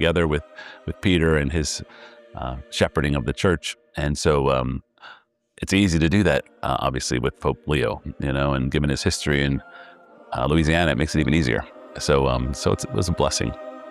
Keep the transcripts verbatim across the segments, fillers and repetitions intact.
together with, with Peter and his uh, shepherding of the church. And so um, it's easy to do that, uh, obviously, with Pope Leo, you know, and given his history in uh, Louisiana, it makes it even easier. So, um, so it's, it was a blessing.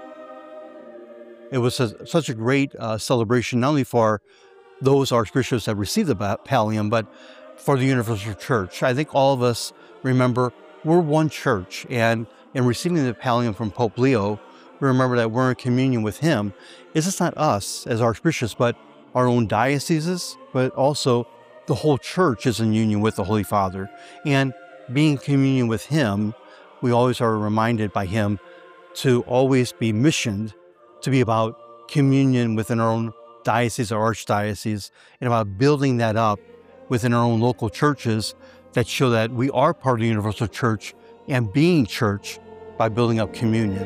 It was a, such a great uh, celebration, not only for those archbishops that received the pallium, but for the Universal Church. I think all of us remember we're one church, and in receiving the pallium from Pope Leo, we remember that we're in communion with him. It's just not us as archbishops, but our own dioceses, but also the whole church is in union with the Holy Father. And being in communion with him, we always are reminded by him to always be missioned, to be about communion within our own diocese or archdiocese, and about building that up within our own local churches that show that we are part of the Universal Church and being church by building up communion.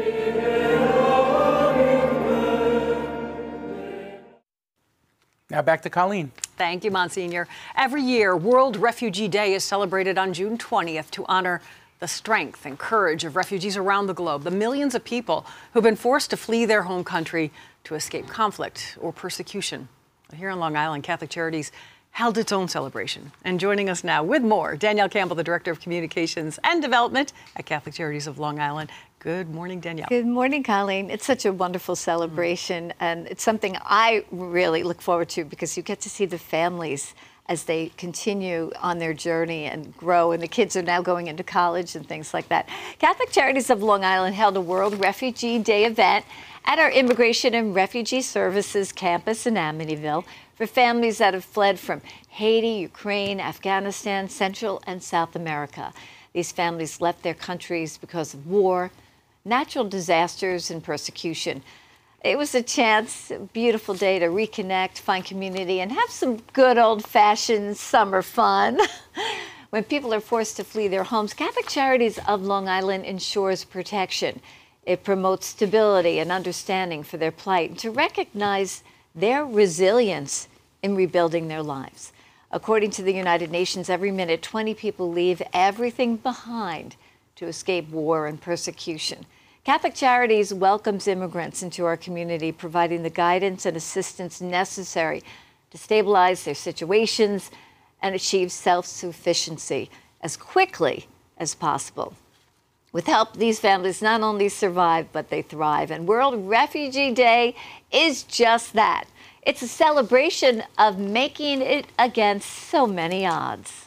Now back to Colleen. Thank you, Monsignor. Every year, World Refugee Day is celebrated on June twentieth to honor the strength and courage of refugees around the globe, the millions of people who've been forced to flee their home country to escape conflict or persecution. Here on Long Island, Catholic Charities held its own celebration. And joining us now with more, Danielle Campbell, the Director of Communications and Development at Catholic Charities of Long Island. Good morning, Danielle. Good morning, Colleen. It's such a wonderful celebration, mm-hmm. and it's something I really look forward to because you get to see the families as they continue on their journey and grow, and the kids are now going into college and things like that. Catholic Charities of Long Island held a World Refugee Day event at our Immigration and Refugee Services campus in Amityville for families that have fled from Haiti, Ukraine, Afghanistan, Central and South America. These families left their countries because of war, natural disasters, and persecution. It was a chance, a beautiful day to reconnect, find community, and have some good old-fashioned summer fun. When people are forced to flee their homes, Catholic Charities of Long Island ensures protection. It promotes stability and understanding for their plight and to recognize their resilience in rebuilding their lives. According to the United Nations, every minute, twenty people leave everything behind to escape war and persecution. Catholic Charities welcomes immigrants into our community, providing the guidance and assistance necessary to stabilize their situations and achieve self-sufficiency as quickly as possible. With help, these families not only survive, but they thrive. And World Refugee Day is just that. It's a celebration of making it against so many odds.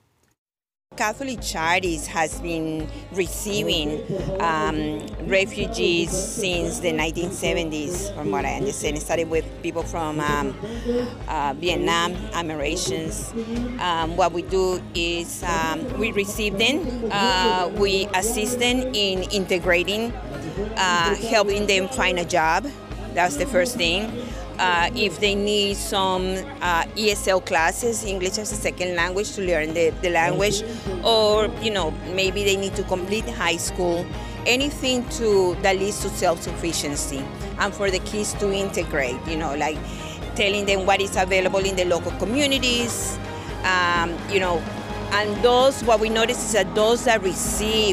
Catholic Charities has been receiving um, refugees since the nineteen seventies, from what I understand. It started with people from um, uh, Vietnam, Americans. Um, what we do is um, we receive them, uh, we assist them in integrating, uh, helping them find a job. That's the first thing. Uh, if they need some uh, E S L classes, English as a second language, to learn the, the language, or you know maybe they need to complete high school, anything to that leads to self-sufficiency, and for the kids to integrate, you know, like telling them what is available in the local communities, um, you know, and those, what we notice is that those that receive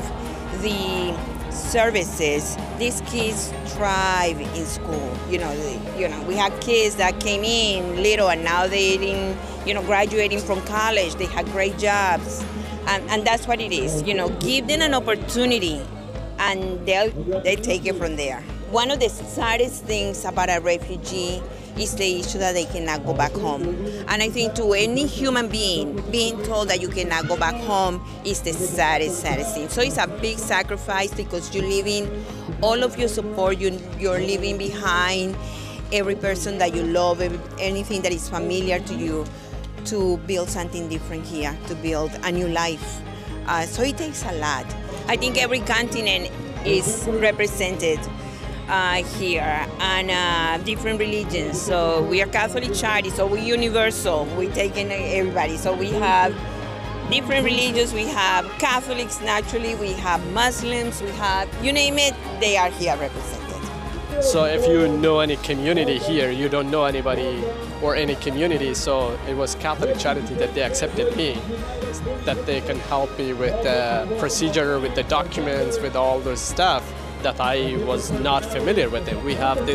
the services, these kids thrive in school. You know, they, you know, we have kids that came in little and now they're in, you know, graduating from college. They have great jobs, and, and that's what it is. You know, give them an opportunity, and they'll they take it from there. One of the saddest things about a refugee is the issue that they cannot go back home. And I think to any human being, being told that you cannot go back home is the saddest, saddest thing. So it's a big sacrifice because you're leaving all of your support, you, you're leaving behind every person that you love, every, anything that is familiar to you, to build something different here, to build a new life. Uh, so it takes a lot. I think every continent is represented Uh, here, and uh, different religions. So we are Catholic Charities, so we're universal. We take in everybody. So we have different religions. We have Catholics, naturally. We have Muslims. We have, you name it, they are here represented. So if you know any community here, you don't know anybody or any community, so it was Catholic Charity that they accepted me, that they can help me with the procedure, with the documents, with all those stuff. that I was not familiar with it. We have this